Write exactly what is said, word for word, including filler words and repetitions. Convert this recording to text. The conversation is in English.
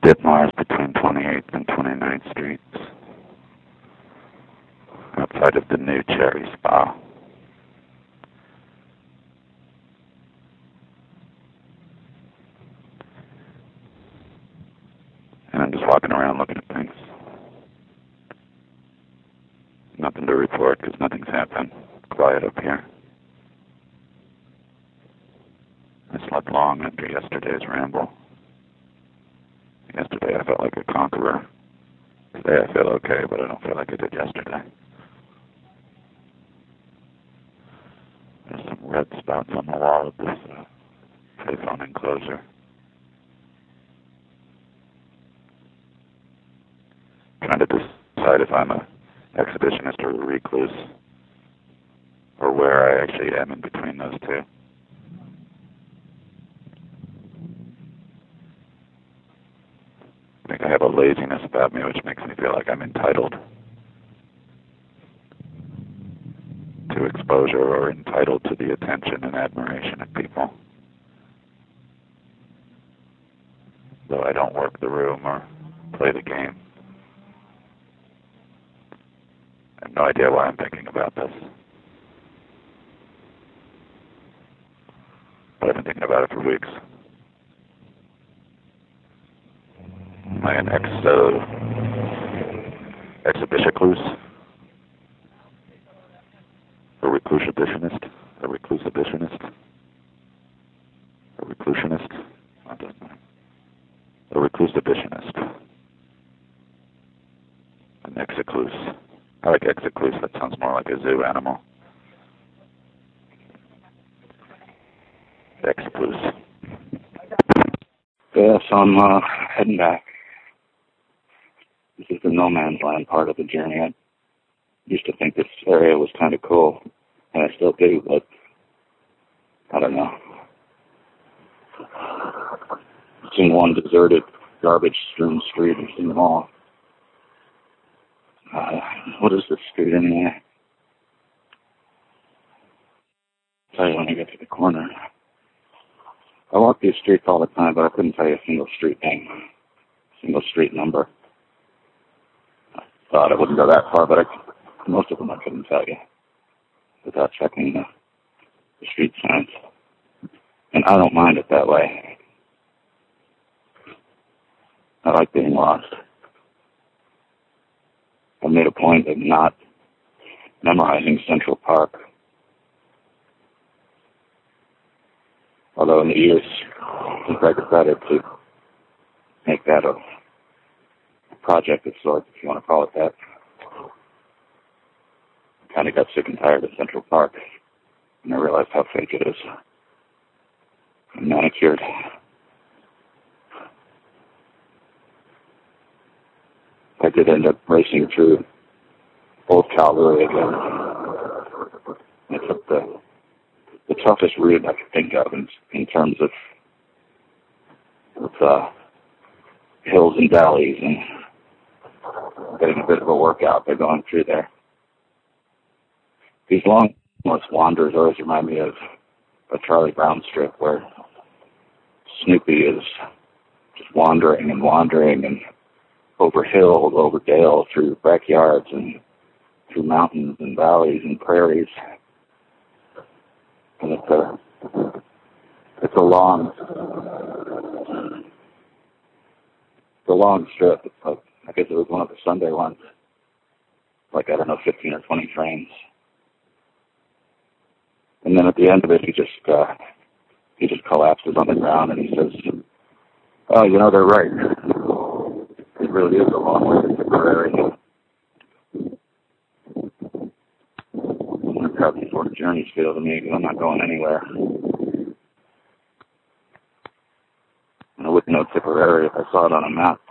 Ditmars between twenty-eighth and twenty-ninth Streets, outside of the new Cherry Spa. And I'm just walking around looking at things. Nothing to report because nothing's happened. Quiet up here. I slept long after yesterday's ramble. Yesterday I felt like a conqueror. Today I feel okay, but I don't feel like I did yesterday. There's some red spots on the wall of this uh, payphone enclosure. Trying to decide if I'm a exhibitionist or a recluse, or where I actually am in between those two. I think I have a laziness about me which makes me feel like I'm entitled to exposure or entitled to the attention and admiration of people. Though I don't work the room or play the game. I have no idea why I'm thinking about this. But I've been thinking about it for weeks. Am I an ex, uh, exhibitionist? A reclusivenist? A reclusivenist? A reclusionist? Oh, it doesn't matter. A reclusivenist. An exicluse. I like exicluse. That sounds more like a zoo animal. Excluse. Yeah, so I'm uh, heading back. This is the no man's land part of the journey. I used to think this area was kind of cool, and I still do, but I don't know. I've seen one deserted, garbage-strewn street. I've seen them all. Uh, what is this street anyway? I'll tell you when I get to the corner. I walk these streets all the time, but I couldn't tell you a single street name, single street number. I thought I wouldn't go that far, but I, most of them I couldn't tell you without checking the, the street signs. And I don't mind it that way. I like being lost. I made a point of not memorizing Central Park. Although in the years, I think I decided to make that a project of sorts, if you want to call it that. I kind of got sick and tired of Central Park, and I realized how fake it is. I'm manicured. I did end up racing through Old Calgary again. I took the the toughest route I could think of in, in terms of, of uh, hills and valleys and getting a bit of a workout by going through there. These long wanders always remind me of a Charlie Brown strip where Snoopy is just wandering and wandering and over hill, over dale, through backyards and through mountains and valleys and prairies. And it's a, it's a long, it's a long strip. It's like, I guess it was one of the Sunday ones. Like, I don't know, fifteen or twenty trains. And then at the end of it, he just, uh, he just collapses on the ground and he says, oh, you know, they're right. It really is a long way to Tipperary. I'm proud of sort of journeys feel to me because I'm not going anywhere. I wouldn't know Tipperary if I saw it on a map.